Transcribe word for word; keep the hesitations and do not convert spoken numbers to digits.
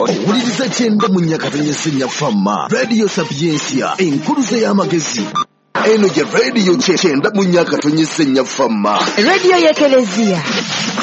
owuliriza kyenda mu nnyakatanya senya famma Radio Sapiensia enkuluze y'amagezi. Eno gye radio kyenda mu nnyakatanya senya famma. Radio y'Ekelezia.